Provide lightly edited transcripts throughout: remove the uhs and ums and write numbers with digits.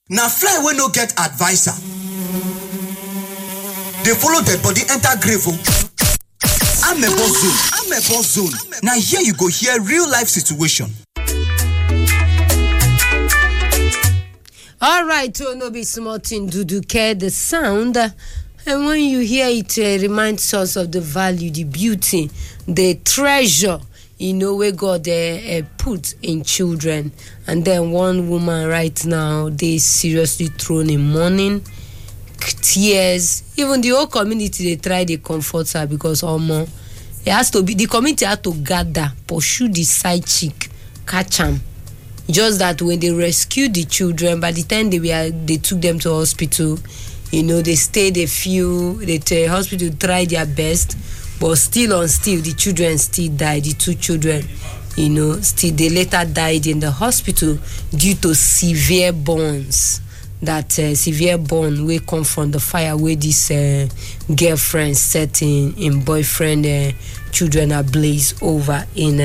Now fly when no get advisor. They follow dead body enter grave. I'm a boss zone. Now here you go hear real life situation. All right, to no be small thing do care the sound. And when you hear it, reminds us of the value, the beauty, the treasure, where God put in children. And then one woman right now, they seriously thrown in mourning, tears. Even the whole community, they try to comfort her because it has to be, the community had to gather, pursue the side chick, catch him. Just that when they rescued the children, by the time they took them to hospital, they stayed the hospital tried their best, but still, the children still died. The two children, still they later died in the hospital due to severe burns. That severe burn will come from the fire where this girlfriend set in boyfriend children ablaze over in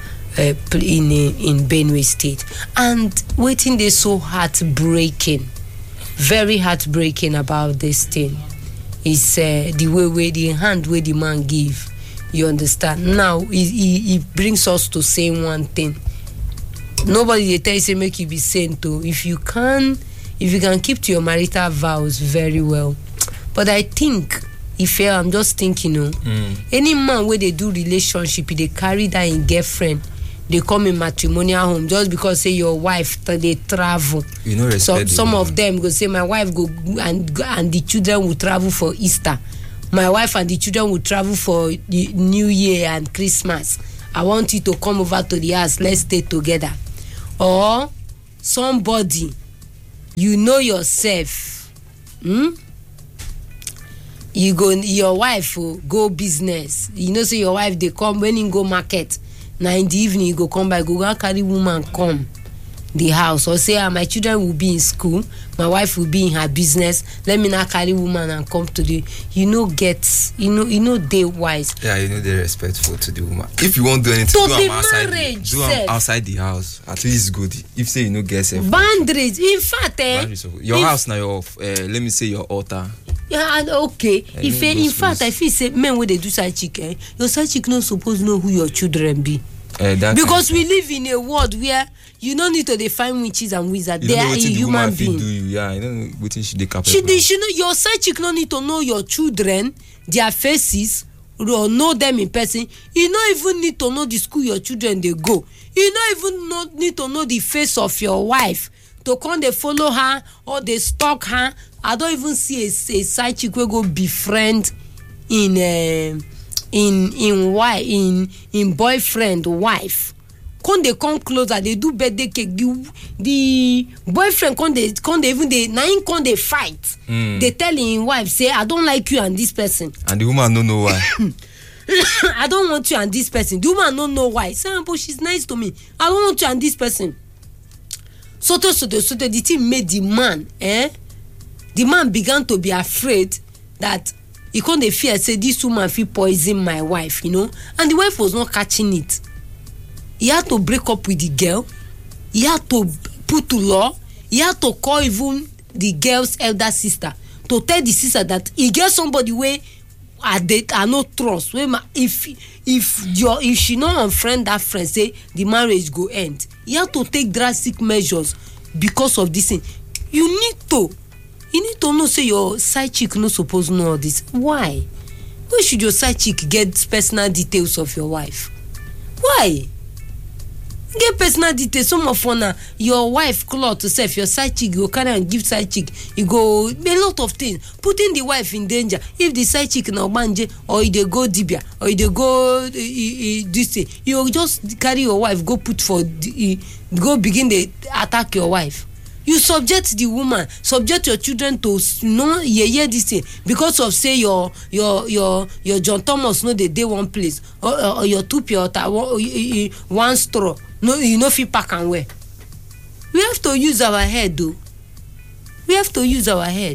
Benue State. And waiting they so heartbreaking, very heartbreaking about this thing is the way the hand where the man give. You understand? Now it brings us to saying one thing. Nobody they tell you say make you be saint to if you can keep to your marital vows very well. But I think I'm just thinking, any man where they do relationship, they carry that in girlfriend, they come in matrimonial home just because say your wife they travel. So some of them go say my wife go and the children will travel for Easter. My wife and the children will travel for the New Year and Christmas. I want you to come over to the house. Let's stay together. Or somebody, yourself, you go, your wife go business. Say your wife they come when you go market. Now in the evening you go come back, go carry woman come the house, or say my children will be in school, my wife will be in her business. Let me now carry woman and come to the they wise. Yeah, they're respectful to the woman. If you won't do anything, do them outside the house. At least it's good. If say get self boundaries. In fact, your house now your let me say your altar. Yeah, and okay. If in fact I feel say men when they do side chick, your side chick not supposed to know who your children be. Because we live in a world where you don't need to define witches and wizards. They are a human being. Yeah, you don't know what she they capable. She know your side chick don't need to know your children, their faces, or know them in person. You don't even need to know the school your children they go. You don't even need to know the face of your wife to come they follow her or they stalk her. I don't even see a side chick will go befriend in boyfriend wife. When they come closer, they do birthday cake. The boyfriend when they fight. They tell his wife say I don't like you and this person. And the woman don't know why. I don't want you and this person. The woman don't know why. Say but she's nice to me. I don't want you and this person. So the thing made the man. The man began to be afraid that he couldn't fear say this woman feel poison my wife, and the wife was not catching it. He had to break up with the girl. He had to put to law. He had to call even the girl's elder sister to tell the sister that he get somebody where I no trust. If she not unfriend that friend, say the marriage go end. He had to take drastic measures because of this thing. You need to know say your side chick no supposed to know all this. Why? Why should your side chick get personal details of your wife? Why? Get personal details. Some of your wife cloth to self, your side chick go carry and give side chick. You go a lot of things, putting the wife in danger. If the side chick now banje or they go dibia or they go this thing, you just carry your wife go put for go begin to attack your wife. You subject the woman, subject your children to this thing because of say your John Thomas no they day one place or your two pure one straw. No, you know fit pack and wear. We have to use our head though. We have to use our head.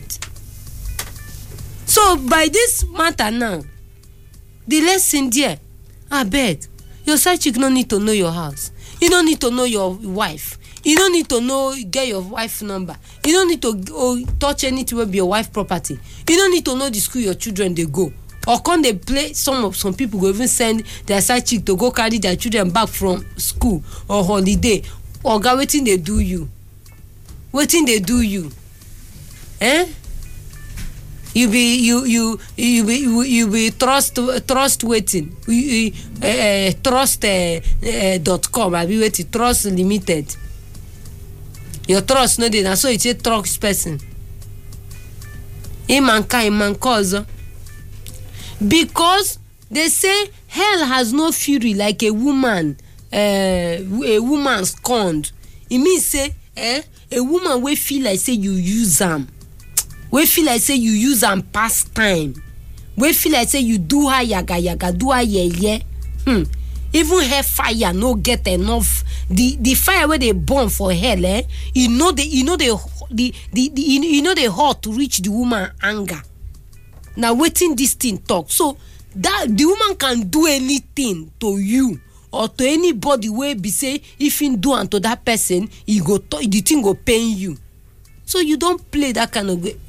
So by this matter now, the lesson there, I beg, your side chick no need to know your house. You don't need to know your wife. You don't need to know, get your wife number. You don't need to touch anything will be your wife property. You don't need to know the school your children they go. Or can they play, some people go even send their side chick to go carry their children back from school or holiday. Or go waiting they do you. Waiting they do you. Eh? You be trust waiting. Trust.com. I be waiting trust limited. Your trust no dey na so it's a trust person. Iman cause because they say hell has no fury like a woman scorned. It means say a woman wey feel like say you use am. We feel like say you use am pass time. We feel like say you do her yaga, do her ye. Even her fire no get enough. The fire where they burn for hell, you know the hot to reach the woman anger. Now waiting this thing talk. So that the woman can do anything to you or to anybody where be say if you do unto that person, the thing go pain you. So you don't play that kind of game.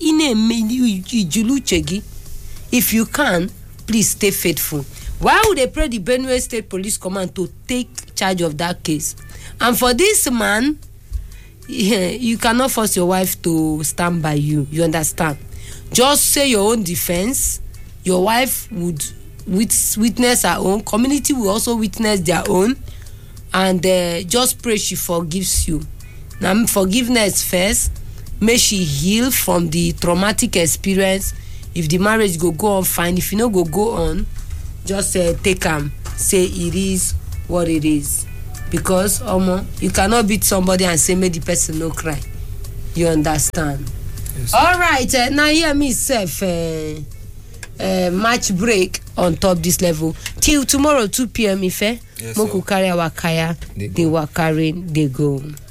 If you can, please stay faithful. Why would they pray the Benue State Police Command to take charge of that case? And for this man, you cannot force your wife to stand by you. You understand? Just say your own defense. Your wife would witness her own. Community will also witness their own. And just pray she forgives you. Now, forgiveness first. May she heal from the traumatic experience. If the marriage go on fine, if you no go on, just take am, say it is what it is. Because you cannot beat somebody and say make the person no cry. You understand? Yes. All right, now hear me self match break on top this level till tomorrow 2 p.m. Ife. Yes, Moku carry our kaya, they were carrying, they go.